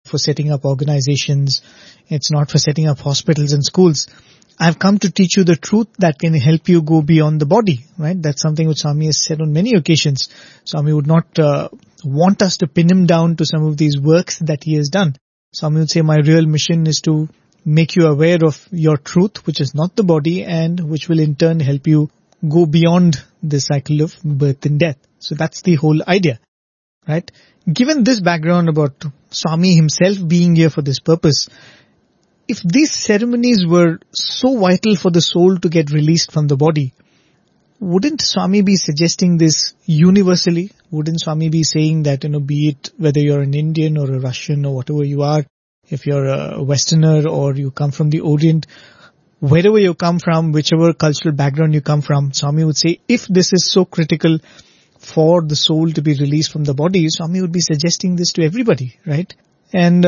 for setting up organizations. It's not for setting up hospitals and schools. I've come to teach you the truth that can help you go beyond the body, right? That's something which Swami has said on many occasions. Swami would not want us to pin him down to some of these works that he has done. Swami would say, my real mission is to make you aware of your truth, which is not the body, and which will in turn help you go beyond the cycle of birth and death. So that's the whole idea, right? Given this background about Swami himself being here for this purpose, if these ceremonies were so vital for the soul to get released from the body, wouldn't Swami be suggesting this universally? Wouldn't Swami be saying that, be it whether you're an Indian or a Russian or whatever you are, if you're a Westerner or you come from the Orient, wherever you come from, whichever cultural background you come from, Swami would say, if this is so critical for the soul to be released from the body, Swami would be suggesting this to everybody, right? And,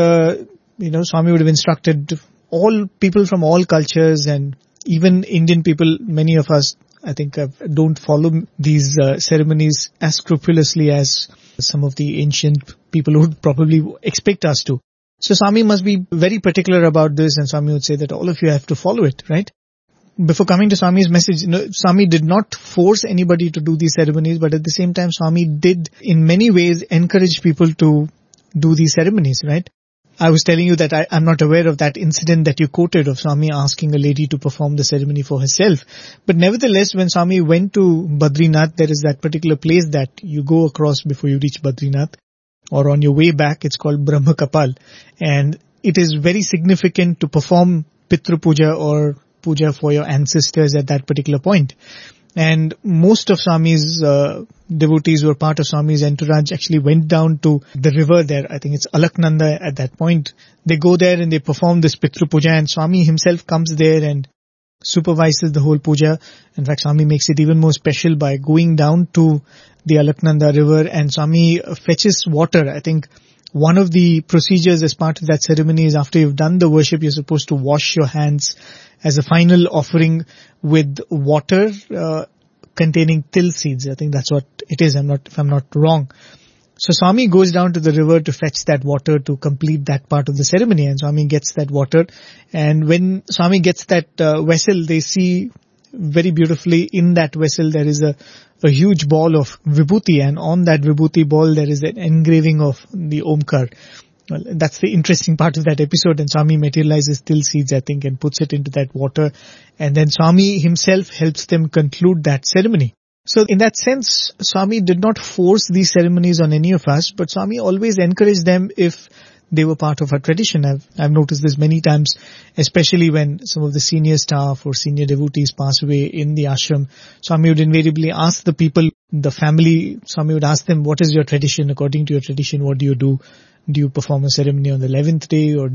Swami would have instructed all people from all cultures, and even Indian people, many of us, I think, don't follow these ceremonies as scrupulously as some of the ancient people would probably expect us to. So Swami must be very particular about this, and Swami would say that all of you have to follow it, right? Before coming to Swami's message, Swami did not force anybody to do these ceremonies, but at the same time, Swami did in many ways encourage people to do these ceremonies, right? I was telling you that I'm not aware of that incident that you quoted of Swami asking a lady to perform the ceremony for herself. But nevertheless, when Swami went to Badrinath, there is that particular place that you go across before you reach Badrinath, or on your way back. It's called Brahma Kapal. And it is very significant to perform Pitru Puja or Puja for your ancestors at that particular point. And most of Swami's devotees who were part of Swami's entourage actually went down to the river there. I think it's Alaknanda at that point. They go there and they perform this Pitru Puja, and Swami himself comes there and supervises the whole puja. In fact, Swami makes it even more special by going down to the Alaknanda river, and Swami fetches water. I think one of the procedures as part of that ceremony is after you've done the worship, you're supposed to wash your hands as a final offering with water containing till seeds. I think that's what it is, if I'm not wrong. So Swami goes down to the river to fetch that water to complete that part of the ceremony, and Swami gets that water. And when Swami gets that vessel, they see very beautifully in that vessel there is a huge ball of vibhuti, and on that vibhuti ball there is an engraving of the Omkar. Well, that's the interesting part of that episode, and Swami materializes till seeds, I think, and puts it into that water, and then Swami himself helps them conclude that ceremony. So in that sense, Swami did not force these ceremonies on any of us, but Swami always encouraged them if they were part of our tradition. I've noticed this many times, especially when some of the senior staff or senior devotees pass away in the ashram. Swami would invariably ask the people, the family, Swami would ask them, what is your tradition? According to your tradition, what do you do? Do you perform a ceremony on the 11th day, or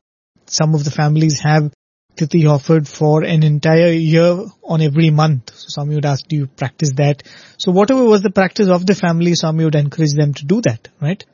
some of the families have Tithi offered for an entire year on every month. So Swami would ask, do you practice that? So whatever was the practice of the family, Swami would encourage them to do that, right?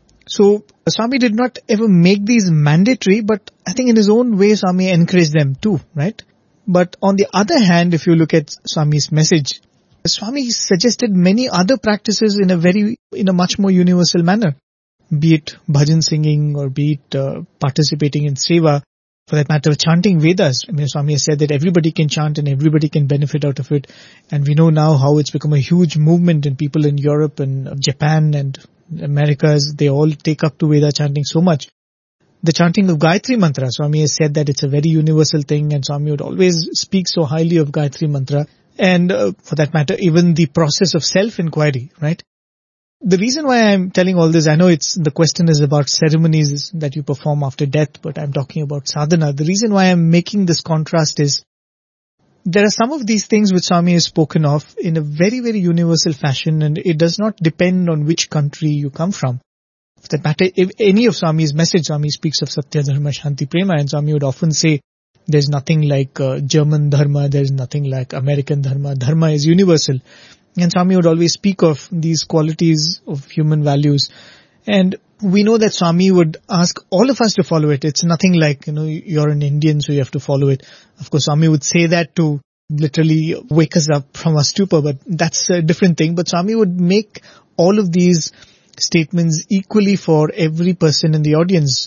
So Swami did not ever make these mandatory, but I think in his own way, Swami encouraged them too, right? But on the other hand, if you look at Swami's message, Swami suggested many other practices in a much more universal manner. Be it bhajan singing, or be it participating in seva, for that matter, chanting Vedas. Swami has said that everybody can chant and everybody can benefit out of it. And we know now how it's become a huge movement, and people in Europe and Japan and Americas, they all take up to Veda chanting so much. The chanting of Gayatri Mantra, Swami has said that it's a very universal thing, and Swami would always speak so highly of Gayatri Mantra. And for that matter, even the process of self-inquiry, right? The reason why I'm telling all this, I know the question is about ceremonies that you perform after death, but I'm talking about sadhana. The reason why I'm making this contrast is there are some of these things which Swami has spoken of in a very, very universal fashion, and it does not depend on which country you come from. For that matter, if any of Swami's message, Swami speaks of Satya, Dharma, Shanti, Prema, and Swami would often say there's nothing like German Dharma, there's nothing like American Dharma. Dharma is universal. And Swami would always speak of these qualities of human values. And we know that Swami would ask all of us to follow it. It's nothing like, you're an Indian, so you have to follow it. Of course, Swami would say that to literally wake us up from our stupor, but that's a different thing. But Swami would make all of these statements equally for every person in the audience.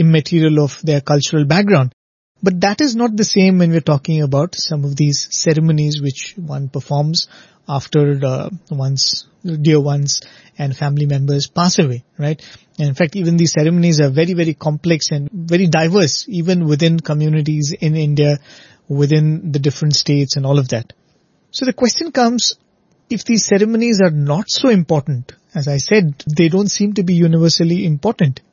immaterial of their cultural background. But that is not the same when we're talking about some of these ceremonies which one performs after one's dear ones and family members pass away, right? And in fact, even these ceremonies are very, very complex and very diverse, even within communities in India, within the different states and all of that. So the question comes, if these ceremonies are not so important, as I said, they don't seem to be universally important,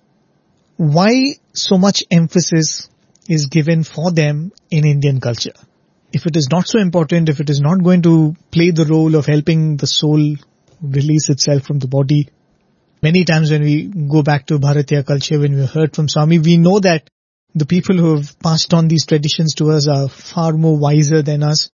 why so much emphasis is given for them in Indian culture? If it is not so important, if it is not going to play the role of helping the soul release itself from the body, many times when we go back to Bharatiya culture, when we heard from Swami, we know that the people who have passed on these traditions to us are far more wiser than us,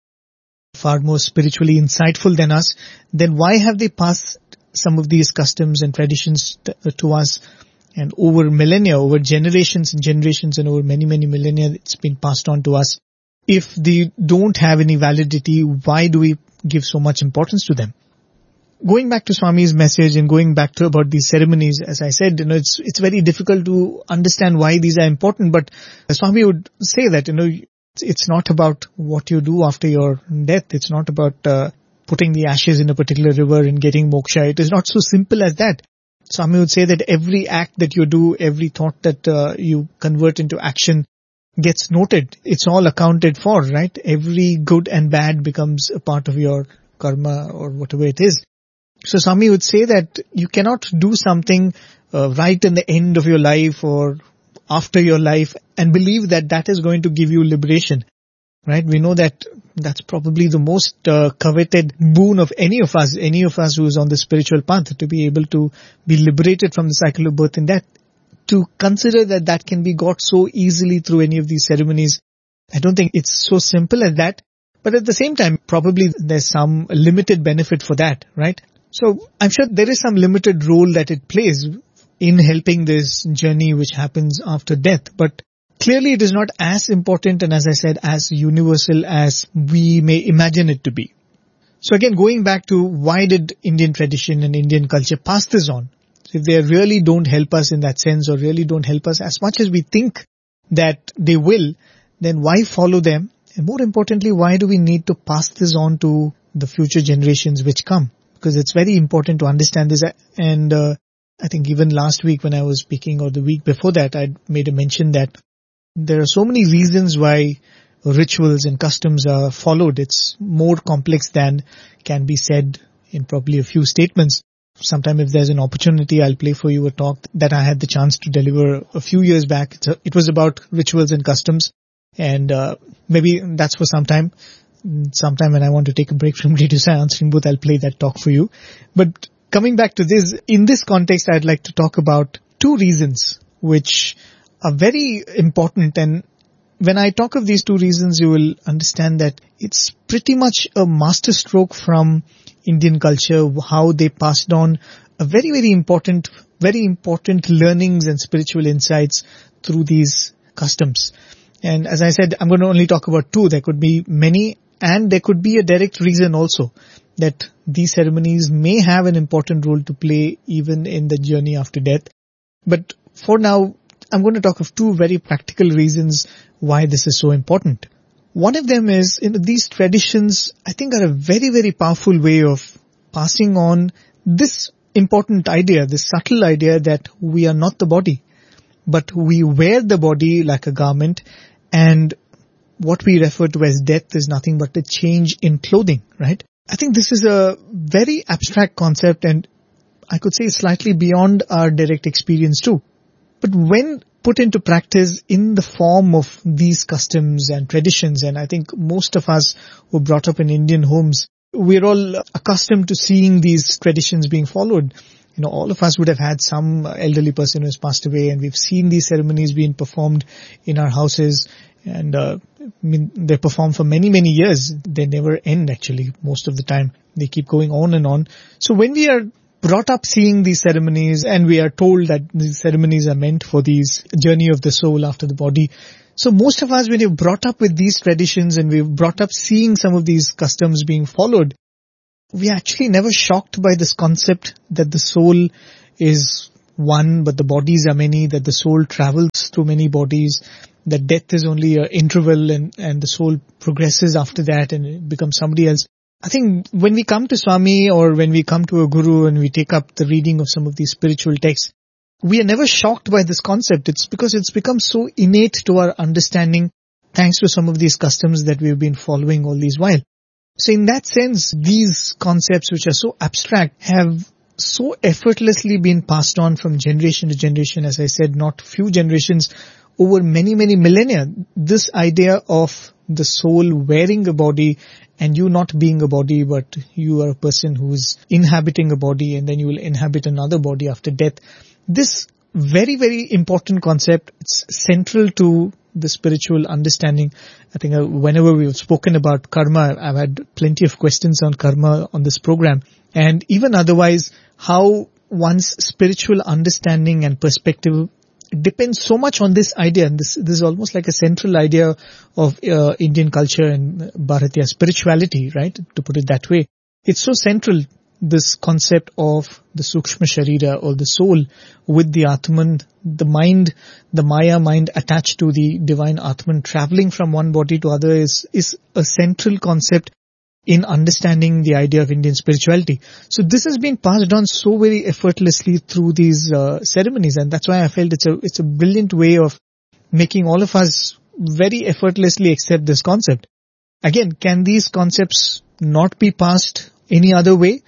far more spiritually insightful than us. Then why have they passed some of these customs and traditions to us? And over millennia, over generations and generations and over many, many millennia, it's been passed on to us. If they don't have any validity, why do we give so much importance to them? Going back to Swami's message and going back to about these ceremonies, as I said, it's very difficult to understand why these are important, but Swami would say that, it's not about what you do after your death. It's not about putting the ashes in a particular river and getting moksha. It is not so simple as that. Swami would say that every act that you do, every thought that you convert into action gets noted. It's all accounted for, right? Every good and bad becomes a part of your karma or whatever it is. So Swami would say that you cannot do something right in the end of your life or after your life and believe that that is going to give you liberation, right? We know that that's probably the most coveted boon of any of us who is on the spiritual path, to be able to be liberated from the cycle of birth and death. To consider that that can be got so easily through any of these ceremonies, I don't think it's so simple as that. But at the same time, probably there's some limited benefit for that, right? So I'm sure there is some limited role that it plays in helping this journey which happens after death. But clearly it is not as important and, as I said, as universal as we may imagine it to be. So again, going back to why did Indian tradition and Indian culture pass this on? So if they really don't help us in that sense, or really don't help us as much as we think that they will, then why follow them? And more importantly, why do we need to pass this on to the future generations which come? Because it's very important to understand this. And I think even last week when I was speaking, or the week before that, I made a mention that there are so many reasons why rituals and customs are followed. It's more complex than can be said in probably a few statements. Sometime if there's an opportunity, I'll play for you a talk that I had the chance to deliver a few years back. It was about rituals and customs, and maybe that's for some time. Sometime when I want to take a break from Radio Sai Answering Booth, I'll play that talk for you. But coming back to this, in this context, I'd like to talk about two reasons which are very important. And when I talk of these two reasons, you will understand that it's pretty much a masterstroke from Indian culture, how they passed on a very, very important learnings and spiritual insights through these customs. And as I said, I'm going to only talk about two. There could be many, and there could be a direct reason also that these ceremonies may have an important role to play even in the journey after death. But for now, I'm going to talk of two very practical reasons why this is so important. One of them is, these traditions, I think, are a very, very powerful way of passing on this important idea, this subtle idea that we are not the body, but we wear the body like a garment, and what we refer to as death is nothing but a change in clothing, right? I think this is a very abstract concept, and I could say slightly beyond our direct experience too. But when put into practice in the form of these customs and traditions, and I think most of us who are brought up in Indian homes, we're all accustomed to seeing these traditions being followed. All of us would have had some elderly person who has passed away, and we've seen these ceremonies being performed in our houses, and they perform for many, many years. They never end, actually. Most of the time, they keep going on and on. So when we are brought up seeing these ceremonies, and we are told that these ceremonies are meant for these journey of the soul after the body. So most of us, when you're brought up with these traditions and we're brought up seeing some of these customs being followed, we are actually never shocked by this concept that the soul is one, but the bodies are many, that the soul travels through many bodies, that death is only an interval and the soul progresses after that and it becomes somebody else. I think when we come to Swami or when we come to a guru and we take up the reading of some of these spiritual texts, we are never shocked by this concept. It's because it's become so innate to our understanding thanks to some of these customs that we've been following all these while. So in that sense, these concepts which are so abstract have so effortlessly been passed on from generation to generation, as I said, not few generations, over many, many millennia. This idea of the soul wearing a body and you not being a body, but you are a person who is inhabiting a body and then you will inhabit another body after death. This very, very important concept, it's central to the spiritual understanding. I think whenever we've spoken about karma, I've had plenty of questions on karma on this program. And even otherwise, how one's spiritual understanding and perspective depends so much on this idea. And this is almost like a central idea of Indian culture and Bharatiya spirituality, right? To put it that way. It's so central, this concept of the Sukshma Sharira or the soul with the Atman, the mind, the Maya mind attached to the divine Atman traveling from one body to other is a central concept in understanding the idea of Indian spirituality. So this has been passed on so very effortlessly through these ceremonies, and that's why I felt it's a brilliant way of making all of us very effortlessly accept this concept. Again, can these concepts not be passed any other way?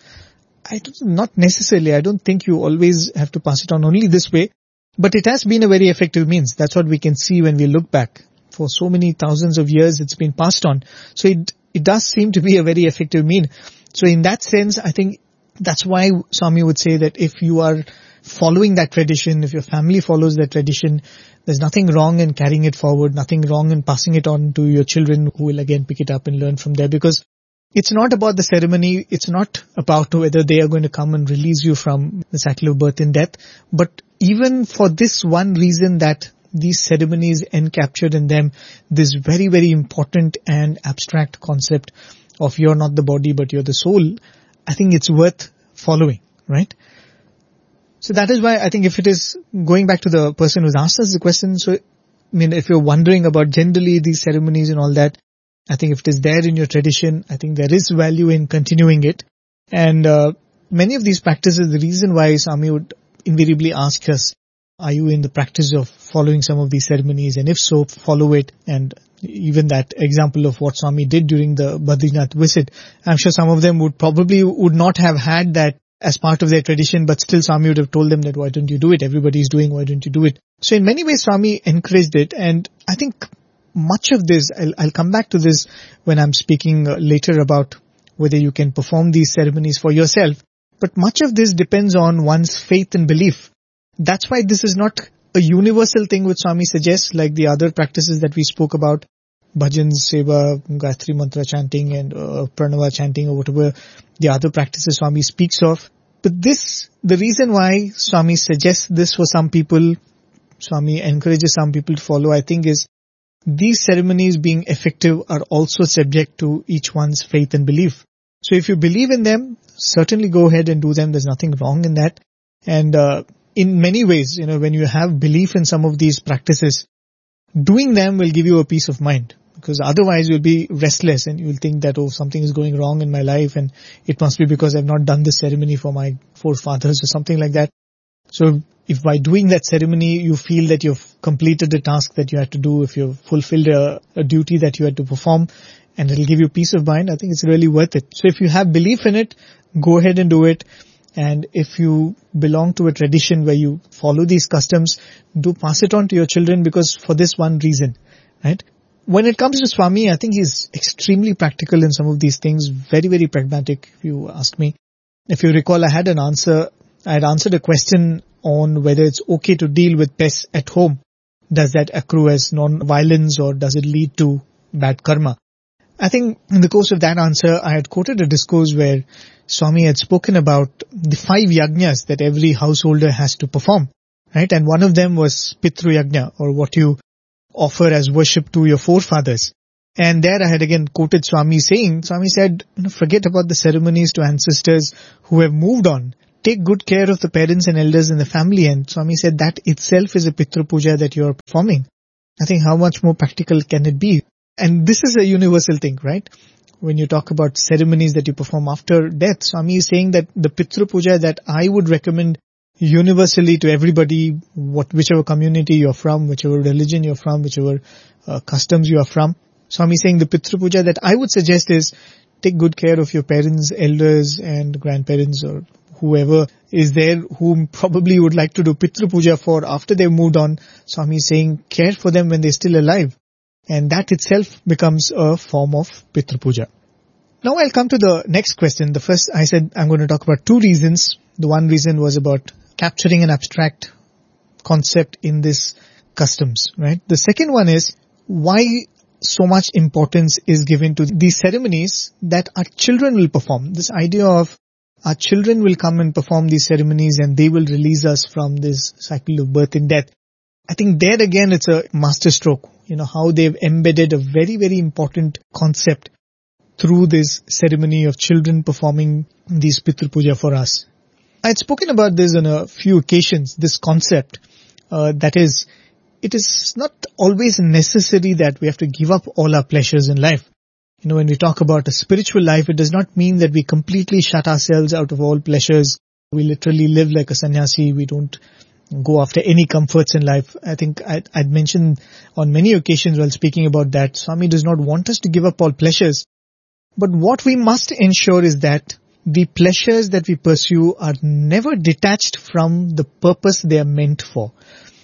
Not necessarily. I don't think you always have to pass it on only this way, but it has been a very effective means. That's what we can see when we look back. For so many thousands of years, it's been passed on. So it does seem to be a very effective mean. So in that sense, I think that's why Swami would say that if you are following that tradition, if your family follows that tradition, there's nothing wrong in carrying it forward, nothing wrong in passing it on to your children who will again pick it up and learn from there, because it's not about the ceremony, it's not about whether they are going to come and release you from the cycle of birth and death, but even for this one reason that these ceremonies encaptured in them this very, very important and abstract concept of you're not the body but you're the soul, I think it's worth following, right? So that is why I think if it is going back to the person who's asked us the question, so I mean, if you're wondering about generally these ceremonies and all that, I think if it is there in your tradition, I think there is value in continuing it. And many of these practices, the reason why Swami would invariably ask us, are you in the practice of following some of these ceremonies? And if so, follow it. And even that example of what Swami did during the Badrinath visit, I'm sure some of them would not have had that as part of their tradition, but still Swami would have told them that why don't you do it? Everybody's doing, why don't you do it? So in many ways, Swami encouraged it. And I think much of this, I'll come back to this when I'm speaking later about whether you can perform these ceremonies for yourself. But much of this depends on one's faith and belief. That's why this is not a universal thing which Swami suggests, like the other practices that we spoke about, bhajans, seva, Gayatri mantra chanting and pranava chanting or whatever the other practices Swami speaks of. But this, the reason why Swami suggests this for some people, Swami encourages some people to follow, I think is these ceremonies being effective are also subject to each one's faith and belief. So if you believe in them, certainly go ahead and do them. There's nothing wrong in that. And in many ways, when you have belief in some of these practices, doing them will give you a peace of mind. Because otherwise you'll be restless and you'll think that, something is going wrong in my life and it must be because I've not done this ceremony for my forefathers or something like that. So if by doing that ceremony you feel that you've completed a task that you had to do, if you've fulfilled a duty that you had to perform and it'll give you peace of mind, I think it's really worth it. So if you have belief in it, go ahead and do it. And if you belong to a tradition where you follow these customs, do pass it on to your children, because for this one reason, right? When it comes to Swami, I think he's extremely practical in some of these things, very, very pragmatic, if you ask me. If you recall, I had answered a question on whether it's okay to deal with pests at home. Does that accrue as non-violence or does it lead to bad karma? I think in the course of that answer, I had quoted a discourse where Swami had spoken about the 5 yajnas that every householder has to perform, right? And one of them was Pitru Yajna, or what you offer as worship to your forefathers. And there I had again quoted Swami said, forget about the ceremonies to ancestors who have moved on. take good care of the parents and elders in the family. And Swami said that itself is a Pitru Puja that you are performing. I think how much more practical can it be? And this is a universal thing, right? When you talk about ceremonies that you perform after death, Swami is saying that the Pitru Puja that I would recommend universally to everybody, whichever community you're from, whichever religion you're from, whichever customs you are from. Swami is saying the Pitru Puja that I would suggest is take good care of your parents, elders and grandparents or whoever is there whom probably you would like to do Pitru Puja for after they've moved on. Swami is saying care for them when they're still alive. And that itself becomes a form of Pitru Puja. Now I'll come to the next question. The first, I said I'm going to talk about two reasons. The one reason was about capturing an abstract concept in this customs, right? The second one is why so much importance is given to these ceremonies that our children will perform. This idea of our children will come and perform these ceremonies and they will release us from this cycle of birth and death. I think there again it's a masterstroke, how they've embedded a very, very important concept through this ceremony of children performing these Pitru Puja for us. I had spoken about this on a few occasions, this concept, that is, it is not always necessary that we have to give up all our pleasures in life. When we talk about a spiritual life, it does not mean that we completely shut ourselves out of all pleasures. We literally live like a sannyasi. We don't go after any comforts in life. I think I'd mentioned on many occasions while speaking about that, Swami does not want us to give up all pleasures. But what we must ensure is that the pleasures that we pursue are never detached from the purpose they are meant for.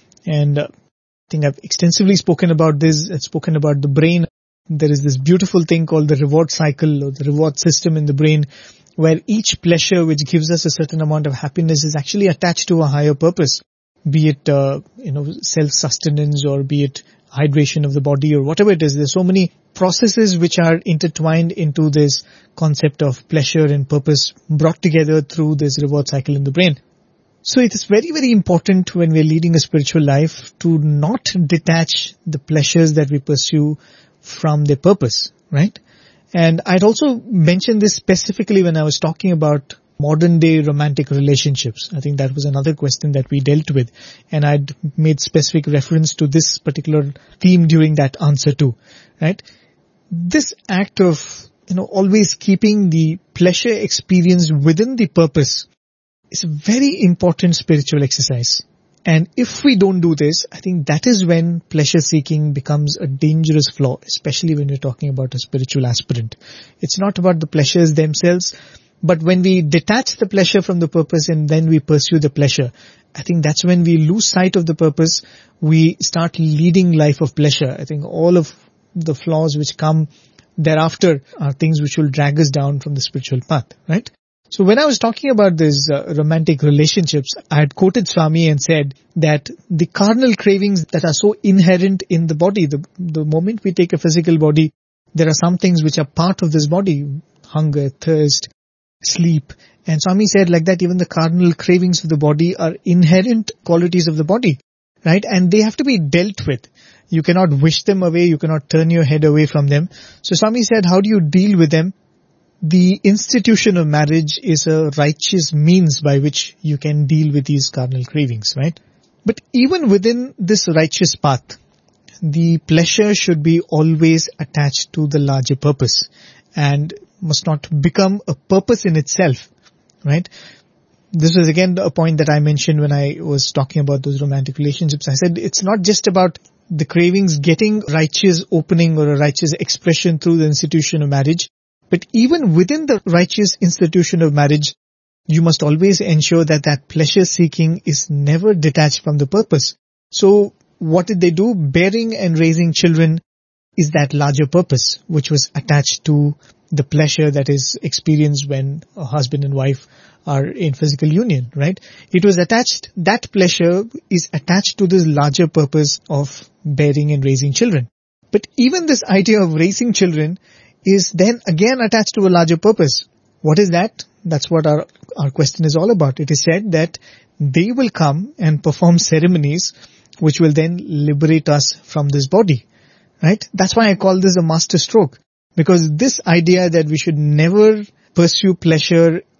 And I think I've extensively spoken about this. I've spoken about the brain. There is this beautiful thing called the reward cycle or the reward system in the brain, where each pleasure which gives us a certain amount of happiness is actually attached to a higher purpose, be it self-sustenance or be it hydration of the body or whatever it is. There's so many processes which are intertwined into this concept of pleasure and purpose brought together through this reward cycle in the brain. So it is very, very important when we're leading a spiritual life to not detach the pleasures that we pursue from their purpose, right? And I'd also mentioned this specifically when I was talking about modern day romantic relationships. I think that was another question that we dealt with, and I'd made specific reference to this particular theme during that answer too, right? This act of, always keeping the pleasure experience within the purpose is a very important spiritual exercise. And if we don't do this, I think that is when pleasure seeking becomes a dangerous flaw, especially when we're talking about a spiritual aspirant. It's not about the pleasures themselves, but when we detach the pleasure from the purpose and then we pursue the pleasure, I think that's when we lose sight of the purpose. We start leading life of pleasure. I think all of the flaws which come thereafter are things which will drag us down from the spiritual path, right? So when I was talking about these romantic relationships, I had quoted Swami and said that the carnal cravings that are so inherent in the body, the moment we take a physical body, there are some things which are part of this body, hunger, thirst, sleep. And Swami said like that even the carnal cravings of the body are inherent qualities of the body, right? And they have to be dealt with. You cannot wish them away. You cannot turn your head away from them. So Swami said, how do you deal with them? The institution of marriage is a righteous means by which you can deal with these carnal cravings, right? But even within this righteous path, the pleasure should be always attached to the larger purpose and must not become a purpose in itself, right? This was again a point that I mentioned when I was talking about those romantic relationships. I said it's not just about the cravings getting righteous opening or a righteous expression through the institution of marriage, but even within the righteous institution of marriage, you must always ensure that that pleasure seeking is never detached from the purpose. So what did they do? Bearing and raising children is that larger purpose which was attached to the pleasure that is experienced when a husband and wife are in physical union, right? It was attached, that pleasure is attached to this larger purpose of bearing and raising children. But even this idea of raising children is then again attached to a larger purpose. What is that? That's what our question is all about. It is said that they will come and perform ceremonies which will then liberate us from this body, right? That's why I call this a master stroke, because this idea that we should never pursue pleasure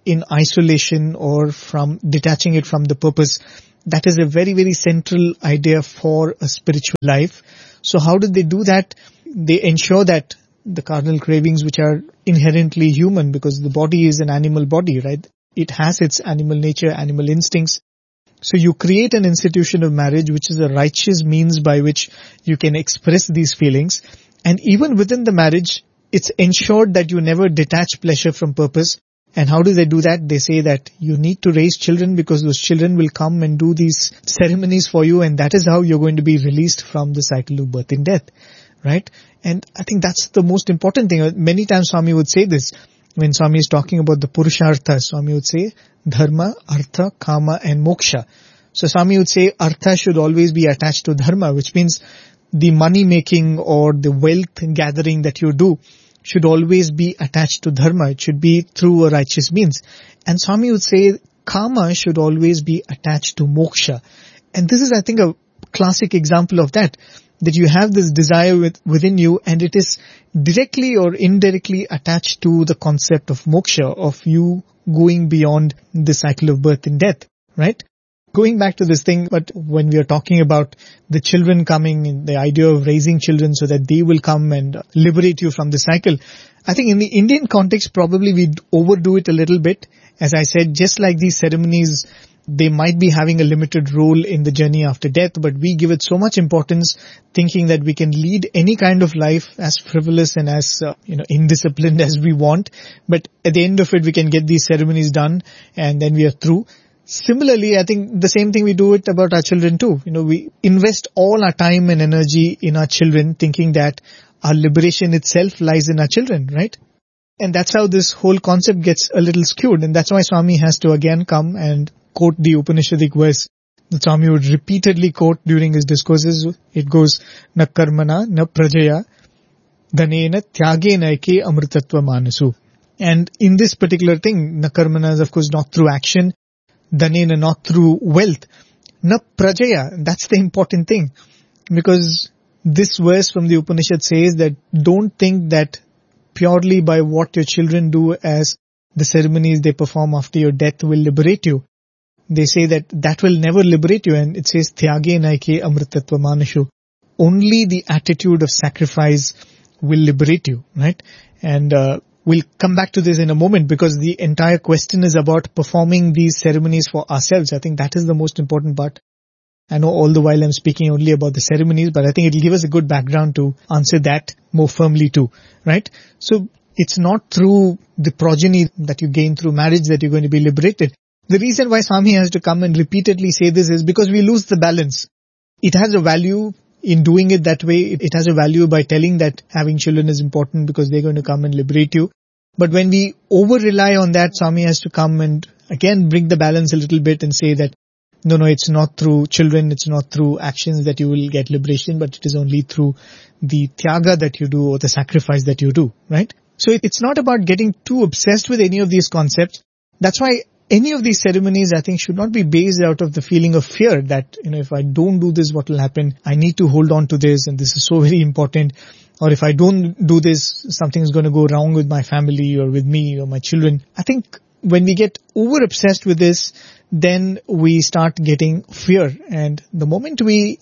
in isolation or from detaching it from the purpose. That is a very, very central idea for a spiritual life. So how do they do that? They ensure that the carnal cravings, which are inherently human, because the body is an animal body, right? It has its animal nature, animal instincts. So you create an institution of marriage, which is a righteous means by which you can express these feelings. And even within the marriage, it's ensured that you never detach pleasure from purpose. And how do they do that? They say that you need to raise children because those children will come and do these ceremonies for you, and that is how you're going to be released from the cycle of birth and death, right? And I think that's the most important thing. Many times Swami would say this. When Swami is talking about the Purushartha, Swami would say Dharma, Artha, Kama and Moksha. So Swami would say Artha should always be attached to Dharma, which means the money making or the wealth gathering that you do should always be attached to Dharma. It should be through a righteous means. And Swami would say Kama should always be attached to Moksha. And this is, I think, a classic example of that you have this desire within you, and it is directly or indirectly attached to the concept of moksha, of you going beyond the cycle of birth and death, right? Going back to this thing, but when we are talking about the children coming, the idea of raising children so that they will come and liberate you from the cycle, I think in the Indian context, probably we overdo it a little bit. As I said, just like these ceremonies, they might be having a limited role in the journey after death, but we give it so much importance, thinking that we can lead any kind of life as frivolous and as indisciplined as we want. But at the end of it, we can get these ceremonies done, and then we are through. Similarly, I think the same thing we do it about our children too. We invest all our time and energy in our children, thinking that our liberation itself lies in our children, right? And that's how this whole concept gets a little skewed. And that's why Swami has to again come and quote the Upanishadic verse that Swami would repeatedly quote during his discourses. It goes, na karmana, na prajaya, dhanena, tyagena eke amritatva manasu. And in this particular thing, na karmana is of course not through action, dhanena not through wealth, na prajaya, that's the important thing. Because this verse from the Upanishad says that don't think that purely by what your children do as the ceremonies they perform after your death will liberate you. They say that will never liberate you, and it says tyage naike amritatva manashu. Only the attitude of sacrifice will liberate you, right? And we'll come back to this in a moment, because the entire question is about performing these ceremonies for ourselves. I think that is the most important part. I know all the while I'm speaking only about the ceremonies, but I think it'll give us a good background to answer that more firmly too, right? So it's not through the progeny that you gain through marriage that you're going to be liberated. The reason why Swami has to come and repeatedly say this is because we lose the balance. It has a value in doing it that way. It has a value by telling that having children is important because they're going to come and liberate you. But when we over-rely on that, Swami has to come and again bring the balance a little bit and say that no, it's not through children, it's not through actions that you will get liberation, but it is only through the tyaga that you do or the sacrifice that you do, right? So it's not about getting too obsessed with any of these concepts. That's why any of these ceremonies, I think, should not be based out of the feeling of fear that, if I don't do this, what will happen? I need to hold on to this, and this is so very important. Or if I don't do this, something is going to go wrong with my family or with me or my children. I think when we get over obsessed with this, then we start getting fear. And the moment we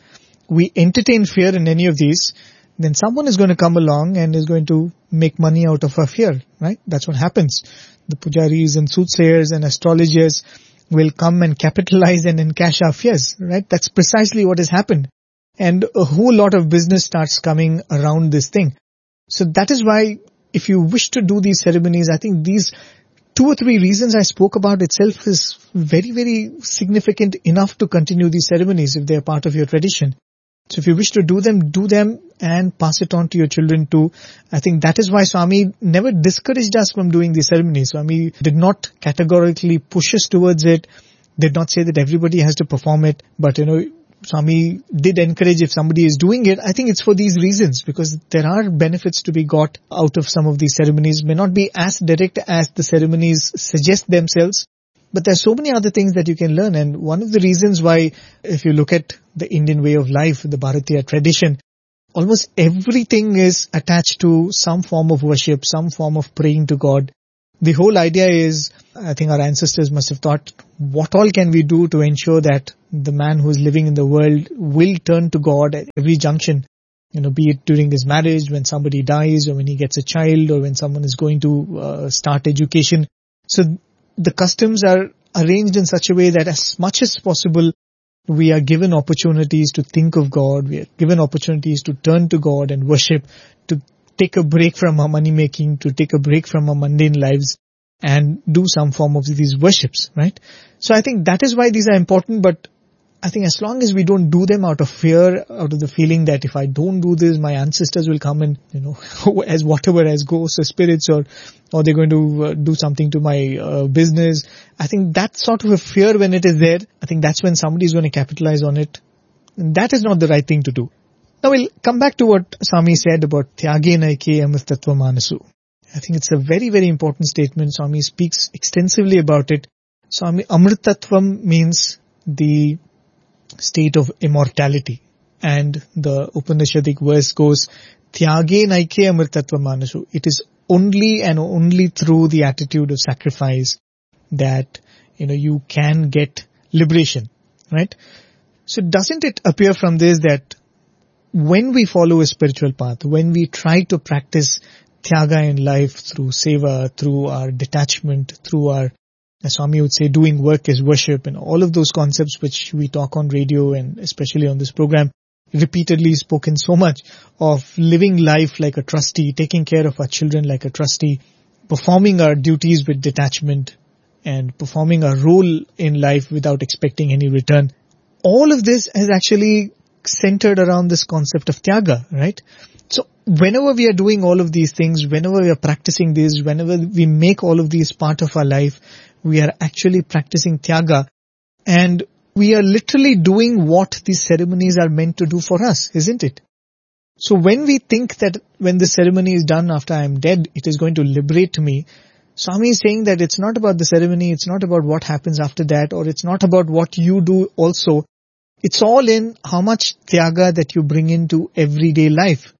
entertain fear in any of these, then someone is going to come along and is going to make money out of our fear, right? That's what happens. The pujaris and soothsayers and astrologers will come and capitalize and encash our fears, right? That's precisely what has happened. And a whole lot of business starts coming around this thing. So that is why if you wish to do these ceremonies, I think these 2 or 3 reasons I spoke about itself is very, very significant enough to continue these ceremonies if they are part of your tradition. So if you wish to do them and pass it on to your children too. I think that is why Swami never discouraged us from doing these ceremonies. Swami did not categorically push us towards it, did not say that everybody has to perform it, but Swami did encourage if somebody is doing it. I think it's for these reasons, because there are benefits to be got out of some of these ceremonies. May not be as direct as the ceremonies suggest themselves, but there's so many other things that you can learn. And one of the reasons why, if you look at the Indian way of life, the Bharatiya tradition, almost everything is attached to some form of worship, some form of praying to God. The whole idea is, I think our ancestors must have thought, what all can we do to ensure that the man who is living in the world will turn to God at every junction, be it during his marriage, when somebody dies, or when he gets a child, or when someone is going to start education. So the customs are arranged in such a way that as much as possible, we are given opportunities to think of God, we are given opportunities to turn to God and worship, to take a break from our money making, to take a break from our mundane lives and do some form of these worships, right? So I think that is why these are important, but I think as long as we don't do them out of fear, out of the feeling that if I don't do this, my ancestors will come and, as whatever, as ghosts or spirits, or they're going to do something to my business. I think that sort of a fear, when it is there, I think that's when somebody is going to capitalize on it. And that is not the right thing to do. Now we'll come back to what Swami said about Tyage Naike Amritattva Manasu. I think it's a very, very important statement. Swami speaks extensively about it. Swami, Amritattvam means the state of immortality. And the Upanishadic verse goes, Tyage Naike Amritattva Manasu. It is only and only through the attitude of sacrifice that, you can get liberation, right? So doesn't it appear from this that when we follow a spiritual path, when we try to practice Tyaga in life through seva, through our detachment, through our, as Swami would say, doing work as worship, and all of those concepts which we talk on radio and especially on this program, repeatedly spoken so much of living life like a trustee, taking care of our children like a trustee, performing our duties with detachment, and performing our role in life without expecting any return. All of this is actually centered around this concept of Tyaga, right? So whenever we are doing all of these things, whenever we are practicing this, whenever we make all of these part of our life, we are actually practicing Tyaga, and we are literally doing what these ceremonies are meant to do for us, isn't it? So when we think that when the ceremony is done after I am dead, it is going to liberate me, Swami is saying that it's not about the ceremony, it's not about what happens after that, or it's not about what you do also. It's all in how much Tyaga that you bring into everyday life.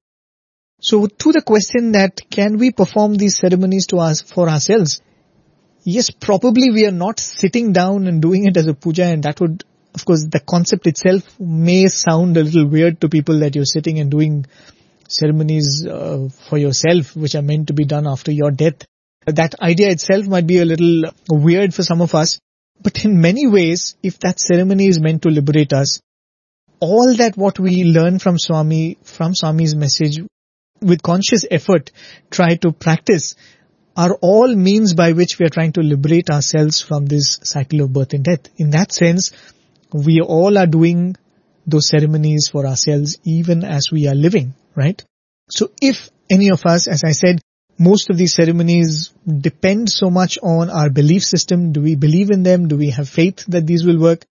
So to the question that can we perform these ceremonies for ourselves? Yes, probably we are not sitting down and doing it as a puja, and that would, of course, the concept itself may sound a little weird to people that you're sitting and doing ceremonies for yourself, which are meant to be done after your death. That idea itself might be a little weird for some of us, but in many ways, if that ceremony is meant to liberate us, all that what we learn from Swami's message, with conscious effort, try to practice, are all means by which we are trying to liberate ourselves from this cycle of birth and death. In that sense, we all are doing those ceremonies for ourselves even as we are living, right? So if any of us, as I said, most of these ceremonies depend so much on our belief system. Do we believe in them? Do we have faith that these will work?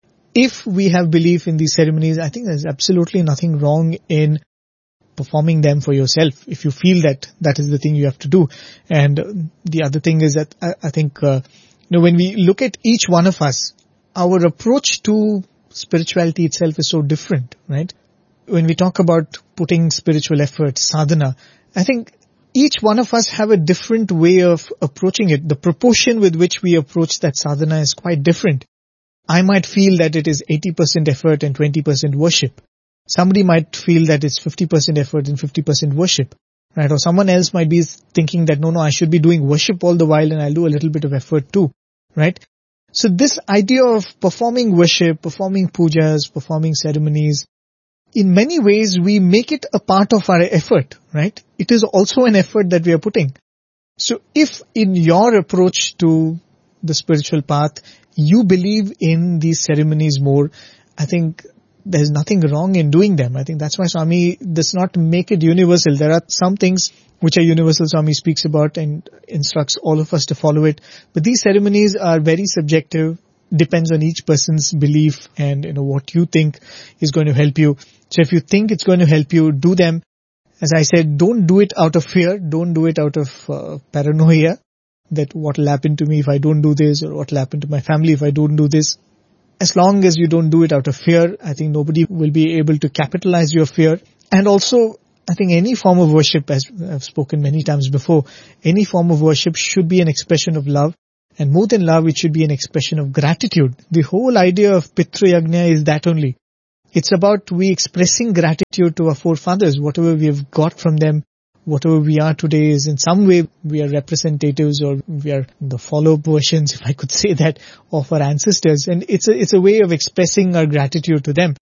If we have belief in these ceremonies, I think there's absolutely nothing wrong in performing them for yourself, if you feel that that is the thing you have to do. And the other thing is that I think, when we look at each one of us, our approach to spirituality itself is so different, right? When we talk about putting spiritual effort, sadhana, I think each one of us have a different way of approaching it. The proportion with which we approach that sadhana is quite different. I might feel that it is 80% effort and 20% worship. Somebody might feel that it's 50% effort and 50% worship, right? Or someone else might be thinking that, no, I should be doing worship all the while and I'll do a little bit of effort too, right? So this idea of performing worship, performing pujas, performing ceremonies, in many ways we make it a part of our effort, right? It is also an effort that we are putting. So if in your approach to the spiritual path, you believe in these ceremonies more, I think there's nothing wrong in doing them. I think that's why Swami does not make it universal. There are some things which are universal Swami speaks about and instructs all of us to follow it. But these ceremonies are very subjective, depends on each person's belief and what you think is going to help you. So if you think it's going to help you, do them. As I said, don't do it out of fear. Don't do it out of paranoia that what will happen to me if I don't do this, or what will happen to my family if I don't do this. As long as you don't do it out of fear, I think nobody will be able to capitalize your fear. And also, I think any form of worship, as I've spoken many times before, any form of worship should be an expression of love. And more than love, it should be an expression of gratitude. The whole idea of Pitru Yajna is that only. It's about we expressing gratitude to our forefathers. Whatever we have got from them, whatever we are today is in some way we are representatives, or we are the follow-up versions, if I could say that, of our ancestors. And it's a way of expressing our gratitude to them.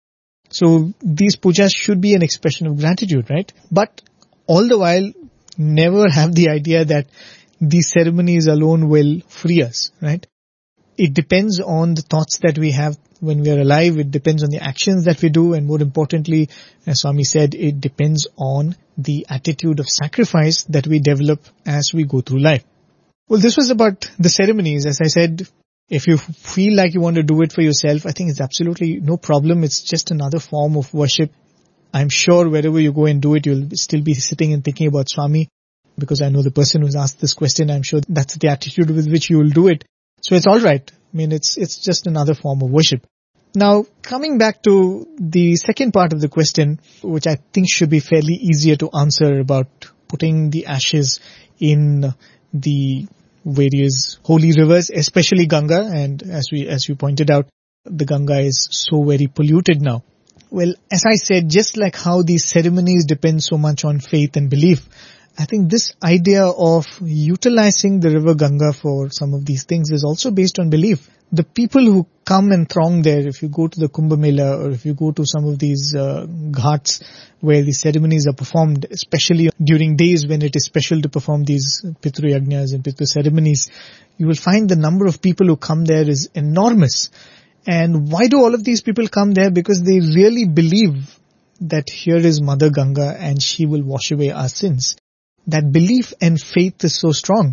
So these pujas should be an expression of gratitude, right? But all the while, never have the idea that these ceremonies alone will free us, right? It depends on the thoughts that we have when we are alive. It depends on the actions that we do. And more importantly, as Swami said, it depends on the attitude of sacrifice that we develop as we go through life. Well, this was about the ceremonies. As I said, if you feel like you want to do it for yourself, I think it's absolutely no problem. It's just another form of worship. I'm sure wherever you go and do it, you'll still be sitting and thinking about Swami, because I know the person who's asked this question. I'm sure that's the attitude with which you will do it. So it's all right. I mean, it's just another form of worship. Now, coming back to the second part of the question, which I think should be fairly easier to answer, about putting the ashes in the various holy rivers, especially Ganga. And as you pointed out, the Ganga is so very polluted now. Well, as I said, just like how these ceremonies depend so much on faith and belief, I think this idea of utilizing the river Ganga for some of these things is also based on belief. The people who come and throng there, if you go to the Kumbh Mela or if you go to some of these ghats where the ceremonies are performed, especially during days when it is special to perform these Pitru Yajnas and Pitru ceremonies, you will find the number of people who come there is enormous. And why do all of these people come there? Because they really believe that here is Mother Ganga and she will wash away our sins. That belief and faith is so strong.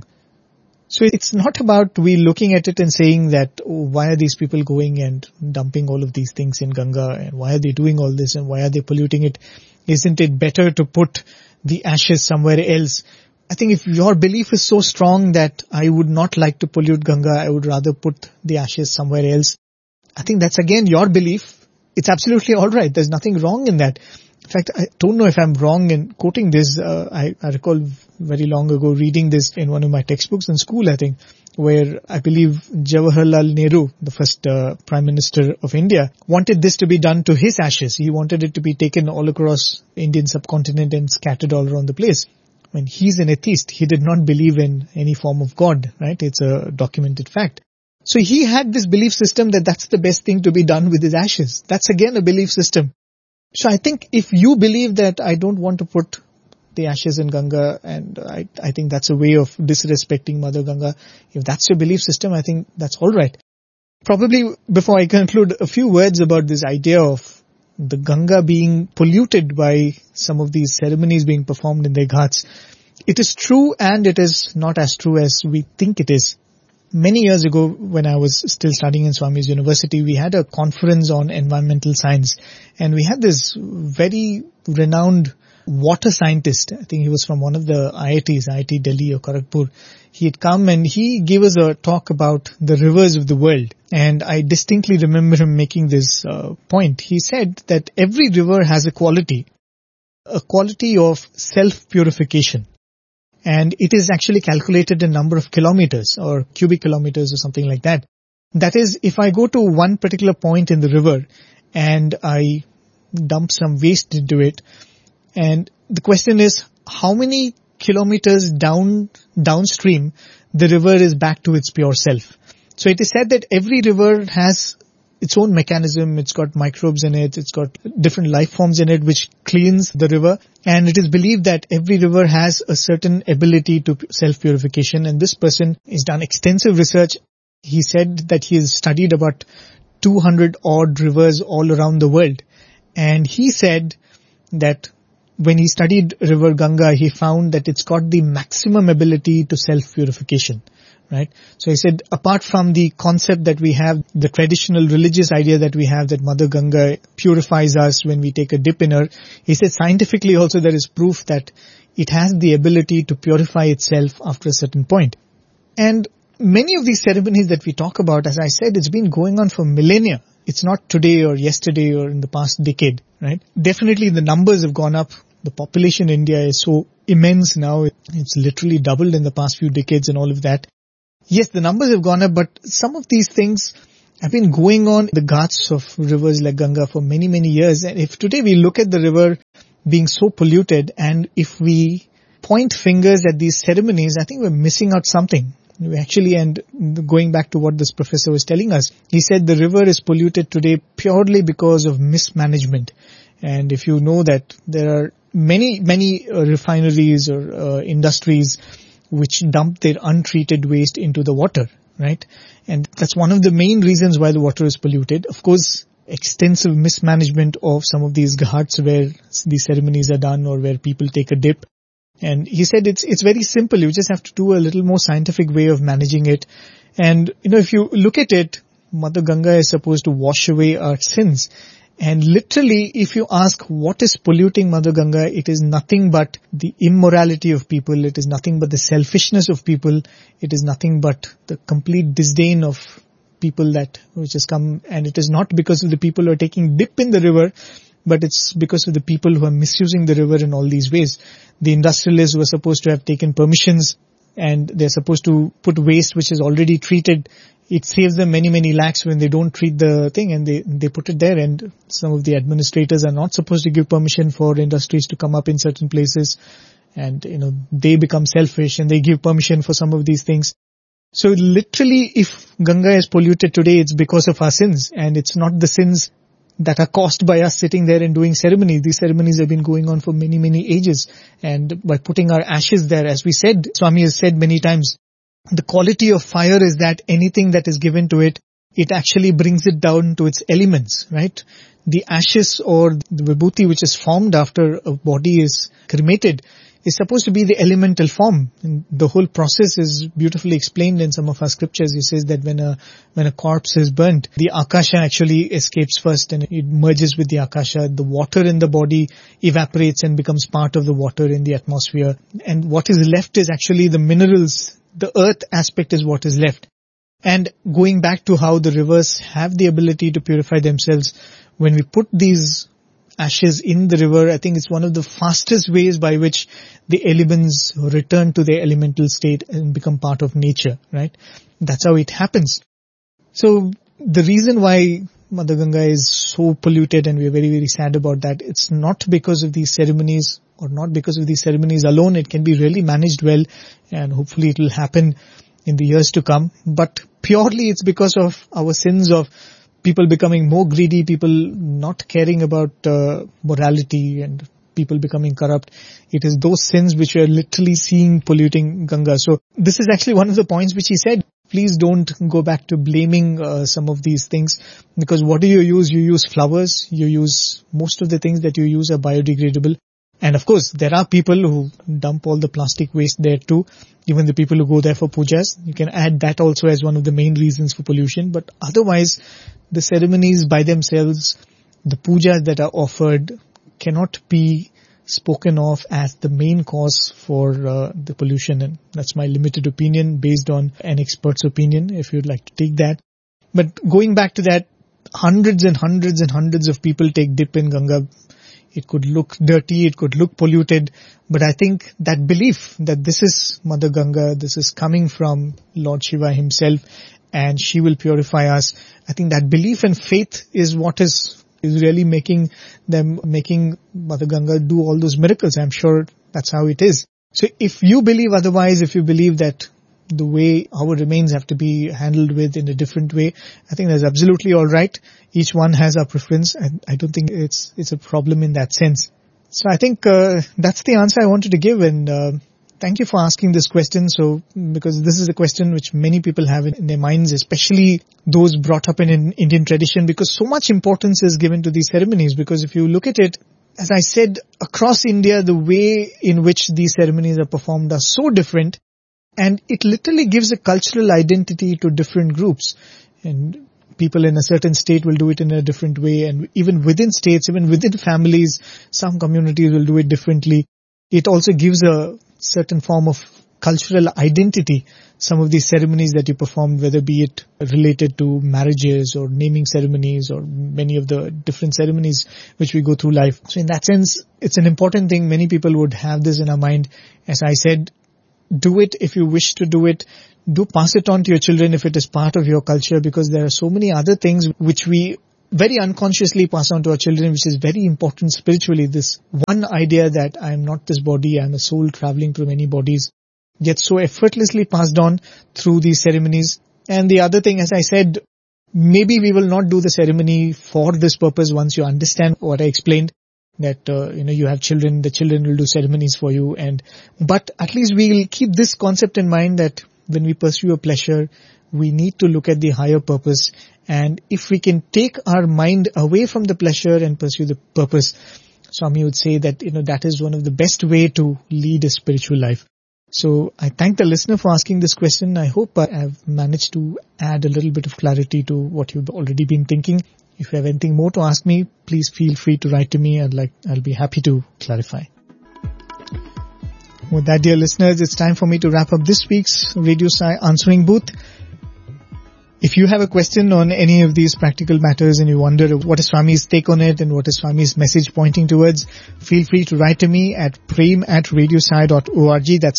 So it's not about we looking at it and saying that, oh, why are these people going and dumping all of these things in Ganga, and why are they doing all this and why are they polluting it? Isn't it better to put the ashes somewhere else? I think if your belief is so strong that I would not like to pollute Ganga, I would rather put the ashes somewhere else, I think that's again your belief. It's absolutely all right. There's nothing wrong in that. In fact, I don't know if I'm wrong in quoting this. I recall very long ago reading this in one of my textbooks in school, I think, where I believe Jawaharlal Nehru, the first Prime Minister of India, wanted this to be done to his ashes. He wanted it to be taken all across the Indian subcontinent and scattered all around the place. When he's an atheist, he did not believe in any form of God, right? It's a documented fact. So he had this belief system that that's the best thing to be done with his ashes. That's again a belief system. So I think if you believe that I don't want to put the ashes in Ganga, and I think that's a way of disrespecting Mother Ganga, if that's your belief system, I think that's all right. Probably before I conclude, a few words about this idea of the Ganga being polluted by some of these ceremonies being performed in their ghats. It is true and it is not as true as we think it is. Many years ago, when I was still studying in Swami's University, we had a conference on environmental science, and we had this very renowned water scientist. I think he was from one of the IITs, IIT Delhi or Kharagpur. He had come and he gave us a talk about the rivers of the world. And I distinctly remember him making this point. He said that every river has a quality of self-purification. And it is actually calculated in number of kilometers or cubic kilometers or something like that. That is, if I go to one particular point in the river and I dump some waste into it, and the question is how many kilometers downstream the river is back to its pure self. So it is said that every river has its own mechanism. It's got microbes in it. It's got different life forms in it which cleans the river. And it is believed that every river has a certain ability to self-purification. And this person has done extensive research. He said that he has studied about 200 odd rivers all around the world. And he said that when he studied River Ganga, he found that it's got the maximum ability to self-purification. Right? So he said, apart from the concept that we have, the traditional religious idea that we have that Mother Ganga purifies us when we take a dip in her, he said scientifically also there is proof that it has the ability to purify itself after a certain point. And many of these ceremonies that we talk about, as I said, it's been going on for millennia. It's not today or yesterday or in the past decade, right? Definitely the numbers have gone up the population in India is so immense now. It's literally doubled in the past few decades and all of that. Yes, the numbers have gone up, but some of these things have been going on in the ghats of rivers like Ganga for many, many years. And if today we look at the river being so polluted, and if we point fingers at these ceremonies, I think we're missing out something. We actually, and going back to what this professor was telling us, he said the river is polluted today purely because of mismanagement. And if you know that there are many refineries or industries which dump their untreated waste into the water, right? And that's one of the main reasons why the water is polluted. Of course, extensive mismanagement of some of these ghats where these ceremonies are done or where people take a dip. And he said it's very simple. You just have to do a little more scientific way of managing it. And, if you look at it, Mother Ganga is supposed to wash away our sins. And literally, if you ask what is polluting Mother Ganga, it is nothing but the immorality of people. It is nothing but the selfishness of people. It is nothing but the complete disdain of people which has come. And it is not because of the people who are taking dip in the river, but it's because of the people who are misusing the river in all these ways. The industrialists were supposed to have taken permissions, and they're supposed to put waste which is already treated. It saves them many, many lakhs when they don't treat the thing, and they put it there. And some of the administrators are not supposed to give permission for industries to come up in certain places. And, they become selfish and they give permission for some of these things. So literally, if Ganga is polluted today, it's because of our sins, and it's not the sins that are caused by us sitting there and doing ceremonies. These ceremonies have been going on for many, many ages. And by putting our ashes there, as we said, Swami has said many times, the quality of fire is that anything that is given to it, it actually brings it down to its elements, right? The ashes or the vibhuti which is formed after a body is cremated is supposed to be the elemental form. And the whole process is beautifully explained in some of our scriptures. It says that when a corpse is burnt, the akasha actually escapes first and it merges with the akasha. The water in the body evaporates and becomes part of the water in the atmosphere. And what is left is actually the minerals. The earth aspect is what is left. And going back to how the rivers have the ability to purify themselves, when we put these ashes in the river, I think it's one of the fastest ways by which the elements return to their elemental state and become part of nature, right? That's how it happens. So the reason why Mother Ganga is so polluted, and we're very, very sad about that, it's not because of these ceremonies or not because of these ceremonies alone. It can be really managed well, and hopefully it will happen in the years to come. But purely it's because of our sins of people becoming more greedy, people not caring about morality, and people becoming corrupt. It is those sins which we are literally seeing polluting Ganga. So this is actually one of the points which he said. Please don't go back to blaming some of these things, because what do you use? You use flowers. You use most of the things that you use are biodegradable. And of course, there are people who dump all the plastic waste there too. Even the people who go there for pujas. You can add that also as one of the main reasons for pollution. But otherwise, the ceremonies by themselves, the pujas that are offered cannot be spoken of as the main cause for the pollution. And that's my limited opinion based on an expert's opinion, if you'd like to take that. But going back to that, hundreds and hundreds and hundreds of people take dip in Ganga. It could look dirty, it could look polluted, but I think that belief that this is Mother Ganga, this is coming from Lord Shiva himself, and she will purify us. I think that belief and faith is what is really making Mother Ganga do all those miracles. I'm sure that's how it is. So if you believe otherwise, if you believe that the way our remains have to be handled with in a different way, I think that's absolutely all right. Each one has our preference, and I don't think it's a problem in that sense. So I think that's the answer I wanted to give, and thank you for asking this question. So, because this is a question which many people have in their minds, especially those brought up in an Indian tradition, because so much importance is given to these ceremonies. Because if you look at it, as I said, across India, the way in which these ceremonies are performed are so different. And it literally gives a cultural identity to different groups. And people in a certain state will do it in a different way. And even within states, even within families, some communities will do it differently. It also gives a certain form of cultural identity, some of these ceremonies that you performed, whether be it related to marriages or naming ceremonies or many of the different ceremonies which we go through life. So in that sense, it's an important thing. Many people would have this in our mind. As I said, do it if you wish to do it. Do pass it on to your children if it is part of your culture, because there are so many other things which we very unconsciously pass on to our children, which is very important spiritually. This one idea that I am not this body, I am a soul traveling through many bodies, gets so effortlessly passed on through these ceremonies. And the other thing, as I said, maybe we will not do the ceremony for this purpose once you understand what I explained, that you have children, the children will do ceremonies for you. But at least we will keep this concept in mind, that when we pursue a pleasure, we need to look at the higher purpose. And if we can take our mind away from the pleasure and pursue the purpose, Swami would say that, that is one of the best way to lead a spiritual life. So I thank the listener for asking this question. I hope I have managed to add a little bit of clarity to what you've already been thinking. If you have anything more to ask me, please feel free to write to me. I'll be happy to clarify. With that, dear listeners, it's time for me to wrap up this week's Radio Sai Answering Booth. If you have a question on any of these practical matters and you wonder what is Swami's take on it and what is Swami's message pointing towards, feel free to write to me at prem@radiosai.org. That's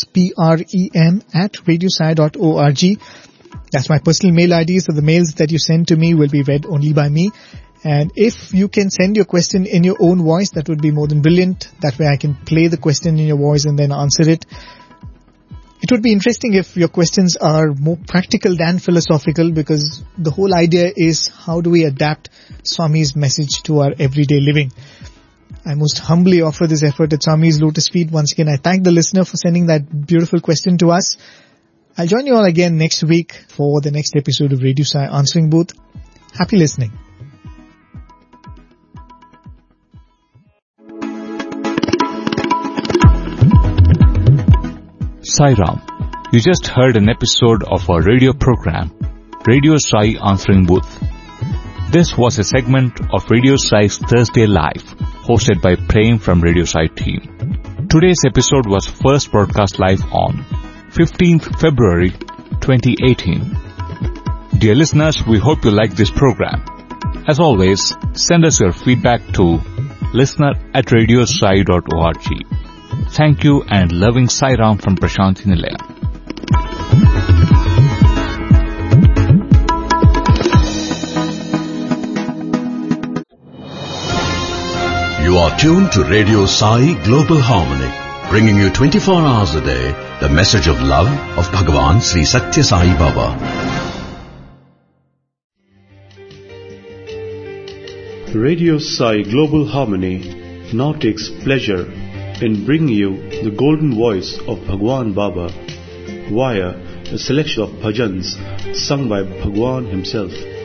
prem@radiosai.org. That's my personal mail ID, so the mails that you send to me will be read only by me. And if you can send your question in your own voice, that would be more than brilliant. That way I can play the question in your voice and then answer it. It would be interesting if your questions are more practical than philosophical, because the whole idea is how do we adapt Swami's message to our everyday living. I most humbly offer this effort at Swami's Lotus Feet. Once again, I thank the listener for sending that beautiful question to us. I'll join you all again next week for the next episode of Radio Sai Answering Booth. Happy listening. Sai Ram, you just heard an episode of our radio program, Radio Sai Answering Booth. This was a segment of Radio Sai's Thursday Live, hosted by Prem from Radio Sai team. Today's episode was first broadcast live on 15th February 2018. Dear listeners, we hope you like this program. As always, send us your feedback to listener@radiosai.org. Thank you and loving Sai Ram from Prashanthi Nilaya. You are tuned to Radio Sai Global Harmony, bringing you 24 hours a day the message of love of Bhagavan Sri Satya Sai Baba. Radio Sai Global Harmony now takes pleasure in bringing you the golden voice of Bhagwan Baba via a selection of bhajans sung by Bhagwan himself.